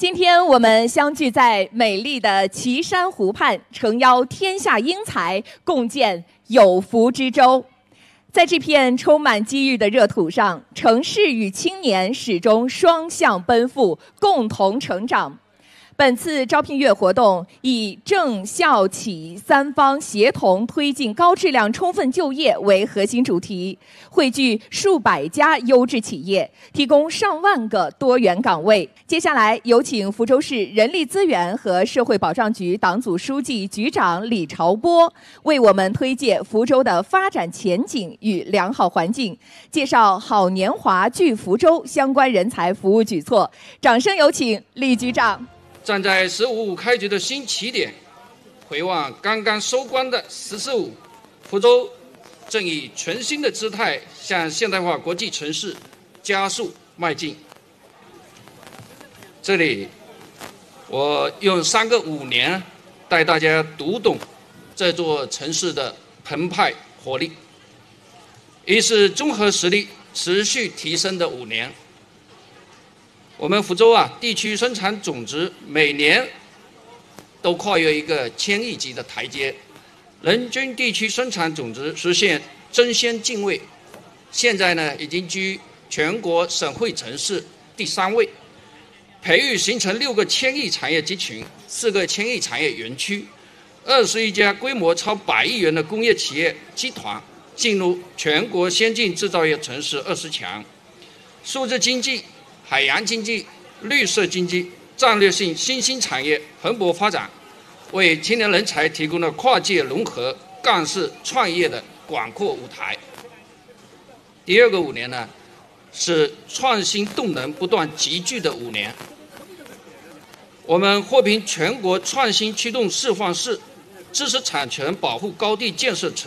今天我们相聚在美丽的岐山湖畔，诚邀天下英才，共建有福之州。在这片充满机遇的热土上，城市与青年始终双向奔赴，共同成长。本次招聘月活动以政校企三方协同推进高质量充分就业为核心主题，汇聚数百家优质企业，提供上万个多元岗位。接下来有请福州市人力资源和社会保障局党组书记、局长李朝波为我们推介福州的发展前景与良好环境，介绍好年华聚福州相关人才服务举措。掌声有请李局长。 站在“15+5”开局的新起点，回望刚刚收官的“十四五”，福州正以全新的姿态向现代化国际城市加速迈进。这里，我用3个5年带大家读懂这座城市的澎湃活力。一是综合实力持续提升的5年。我们福州地区生产总值每年都跨越一个1000亿级的台阶，人均地区生产总值实现争先进位，现在呢已经居全国省会城市第3位，培育形成6个1000亿产业集群，4个1000亿产业园区，21家规模超100亿元的工业企业集团，进入全国先进制造业城市20强，数字经济、海洋经济、绿色经济、战略性新兴产业蓬勃发展，为青年人才提供了跨界融合、干式创业的广阔舞台。第2个5年呢，是创新动能不断集聚的5年。我们获评全国创新驱动示范市、知识产权保护高地建设城